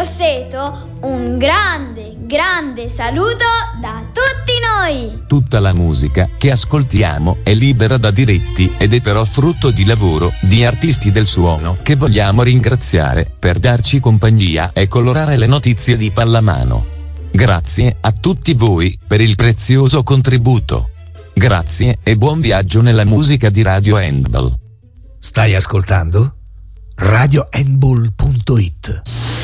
Grosseto, un grande saluto da tutti noi! Tutta la musica che ascoltiamo è libera da diritti ed è però frutto di lavoro di artisti del suono che vogliamo ringraziare per darci compagnia e colorare le notizie di pallamano. Grazie a tutti voi per il prezioso contributo. Grazie e buon viaggio nella musica di Radio Handball. Stai ascoltando? radiohandball.it